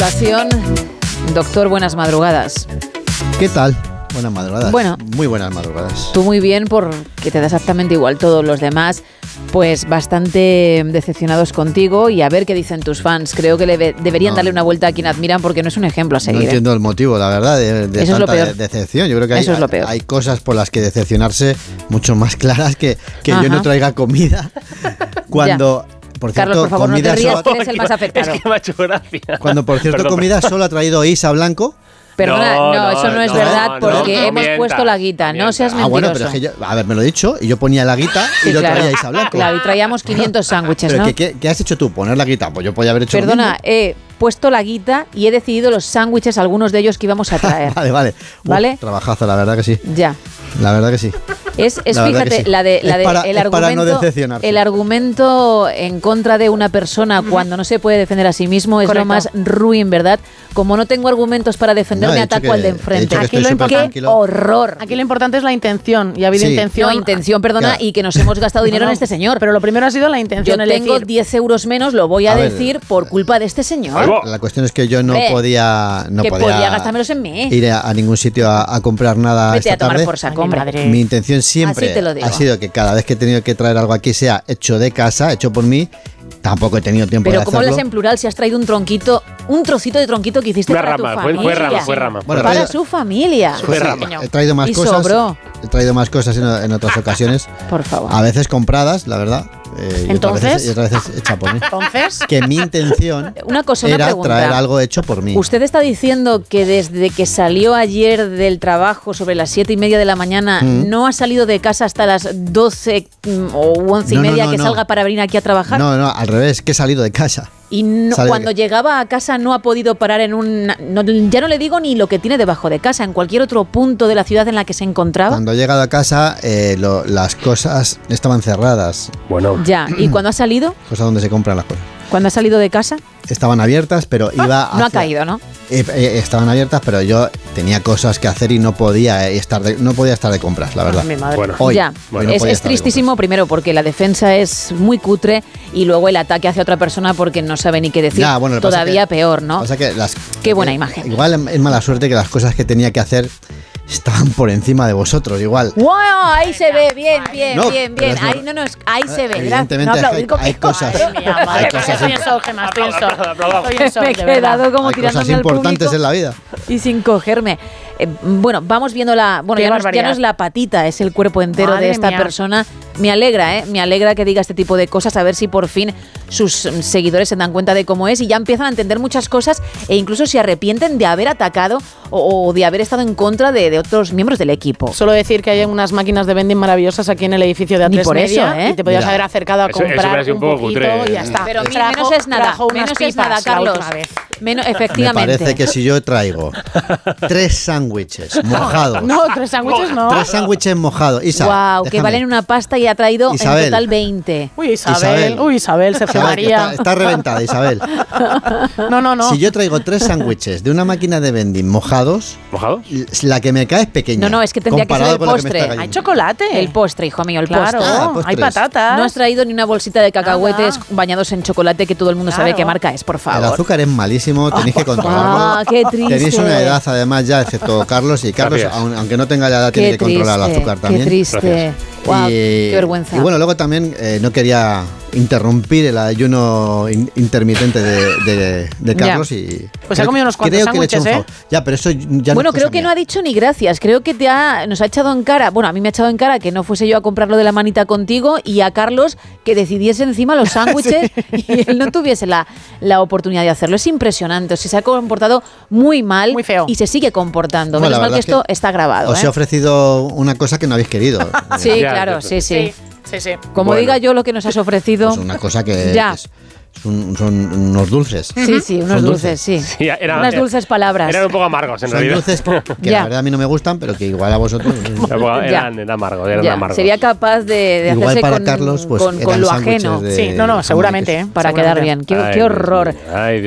continuación, doctor, buenas madrugadas. ¿Qué tal? Buenas madrugadas. Bueno, muy buenas madrugadas. Tú muy bien, porque te da exactamente igual. Todos los demás, pues bastante decepcionados contigo, y a ver qué dicen tus fans. Creo que deberían darle una vuelta a quien admiran, porque no es un ejemplo a seguir. No entiendo el motivo, la verdad, de Eso tanta es lo peor. decepción. Yo creo que Eso es lo peor. hay cosas por las que decepcionarse mucho más claras que yo no traiga comida cuando... Por cierto, Carlos, por favor, no te rías, solo, que eres el más afectado. Es que me ha hecho gracia. Cuando, por cierto, comida solo ha traído Isa Blanco. Perdona, no, eso no es verdad, porque hemos mientas, puesto la guita, no seas mentiroso. Bueno, pero es que yo, a ver, me lo he dicho, y yo ponía la guita y lo traía Isa Blanco. Claro, y traíamos 500 sándwiches, pero ¿no? ¿qué has hecho tú? ¿Poner la guita? Pues yo podía haber hecho Perdona, lo mismo. he puesto la guita y he decidido los sándwiches, algunos de ellos que íbamos a traer. Vale. ¿Vale? Trabajazo, la verdad que sí. Ya. La verdad que sí. Es La verdad fíjate, que sí. el no decepcionarse. El argumento en contra de una persona cuando no se puede defender a sí mismo es Correcto. lo más ruin, ¿verdad? Como no tengo argumentos para defenderme, No, he dicho ataco que- al de he enfrente. dicho que Aquí estoy lo súper ¡Qué tranquilo. horror! Aquí lo importante es la intención, y ha habido Sí. intención. No, intención, perdona, Aquí- y que nos hemos gastado dinero en este señor. Pero lo primero ha sido la Yo intención. el tengo decir, 10 euros menos, lo voy a, A ver. decir, por culpa de este señor. La cuestión es que yo no podía podía gastármelos en mí. ir a ningún sitio a comprar nada Vete esta a tomar tarde. por saco, Ay, mi hombre. madre. Mi intención Así siempre te lo digo. ha sido que cada vez que he tenido que traer algo aquí sea hecho de casa, hecho por mí. Tampoco he tenido tiempo Pero de ¿cómo hacerlo. hablas en plural si has traído un tronquito, un trocito de tronquito que hiciste Una para rama, tu fue familia? rama, fue rama. Bueno, Para he traído- su familia. Fue rama. He traído más Y cosas. sobró. He traído más cosas en otras ocasiones. Por favor. A veces compradas, la verdad. Entonces. Y otras veces hecha por mí. Entonces, Que mi intención Una cosa, una era pregunta. traer algo hecho por mí. ¿Usted está diciendo que desde que salió ayer del trabajo sobre las 7:30 de la mañana no ha salido de casa hasta las 12 o 11:30 No, que no. salga para venir aquí a trabajar? No, al revés, que he salido de casa. Y no- Sale de cuando que- llegaba a casa no ha podido parar en un... ya no le digo ni lo que tiene debajo de casa, en cualquier otro punto de la ciudad en la que se encontraba. Cuando he llegado a casa, las cosas estaban cerradas. Bueno, Ya, ¿y cuando ha salido? Cosas donde se compran las cosas. ¿Cuando ha salido de casa? Estaban abiertas, pero iba No ha hacia- caído, ¿no? Estaban abiertas, pero yo tenía cosas que hacer y no podía estar de compras, la verdad. mi madre. bueno. Hoy. Ya, Bueno, no podía es estar de tristísimo primero porque la defensa es muy cutre y luego el ataque hacia otra persona porque no sabe ni qué decir. Ya, bueno, lo que pasa Todavía que- peor, ¿no? O sea que Qué buena imagen. Igual es mala suerte que las cosas que tenía que hacer estaban por encima de vosotros, igual. ¡Wow! Ahí se ve, bien, No, bien, pero bien. es Ahí, ahí se ve. Evidentemente No aplaudir hay con cosas. Madre mía, madre, hay cosas estoy en shock, Gemma, estoy en shock. Estoy en shock, Me he de verdad. quedado como hay cosas tirándome al importantes público en la vida. y sin cogerme. Bueno, vamos viendo la... Bueno, Qué ya no barbaridad. es la patita, es el cuerpo entero Madre de esta mía. persona. Me alegra, me alegra que diga este tipo de cosas, a ver si por fin sus seguidores se dan cuenta de cómo es y ya empiezan a entender muchas cosas e incluso se arrepienten de haber atacado o de haber estado en contra de otros miembros del equipo. Solo decir que hay unas máquinas de vending maravillosas aquí en el edificio de Ni A3 por Media, eso, ¿eh? y te podías Mira. haber acercado a Eso comprar hubiera sido un un poco poquito cutre. y ya está. Pero Trajo- menos es nada, trajo unas menos es pipas nada, la Carlos. última vez. Menos, Me efectivamente. parece que si yo traigo 3 sándwiches mojados. No, 3 sándwiches no. 3 sándwiches mojados. Isa, Wow, que déjame. valen una pasta y ha traído Isabel. en total 20. Uy, Isabel. Isabel. Uy, Isabel, Sergio Isabel, que María. está reventada, Isabel. No. Si yo traigo 3 sándwiches de una máquina de vending mojados, ¿mojados? la que me cae es pequeña. No, es que tendría que ser comparado el con la que me postre. está Hay cayendo. chocolate. El postre, hijo mío, el Claro, postre. postres. hay patatas. No has traído ni una bolsita de cacahuetes Nada. bañados en chocolate que todo el mundo sabe Claro. qué marca es, por El favor. azúcar es malísimo, tenéis que controlarlo. Ah, qué triste. Tenéis una edad además ya, excepto Carlos, y Carlos, Gracias. aunque no tenga la edad, tiene Qué que controlar el triste, azúcar también. Qué triste. Gracias. Guau, qué vergüenza. Y bueno, luego también no quería interrumpir el ayuno intermitente de Carlos y... Pues ha comido unos cuantos creo que le he hecho un sándwiches, favor. Ya, pero eso ya Bueno, no es creo cosa que no mía. ha dicho ni gracias. Creo que nos ha echado en cara. Bueno, a mí me ha echado en cara que no fuese yo a comprarlo de la manita contigo y a Carlos que decidiese encima los sándwiches y él no tuviese la oportunidad de hacerlo. Es impresionante. O sea, se ha comportado muy mal Muy feo. y se sigue comportando. Bueno, Menos la mal que verdad esto es que está grabado. Os he ofrecido una cosa que no habéis querido. Sí, Ya, claro, ya, sí, sí. Sí. Como Bueno. diga yo lo que nos has ofrecido. Pues una cosa que Ya. son unos dulces. Sí, unos Son dulces, sí. Sí, Unas dulces palabras. Eran un poco amargos, en Son realidad. dulces que Ya. la verdad a mí no me gustan, pero que igual a vosotros... Eran amargos, eran Ya, amargos. sería capaz de Igual hacerse para con, Carlos, pues, con eran lo sándwiches ajeno de Sí, no, jamón y seguramente, queso. ¿eh? para Seguramente. quedar bien. Qué Ay, horror. Dios mío. Ay, Dios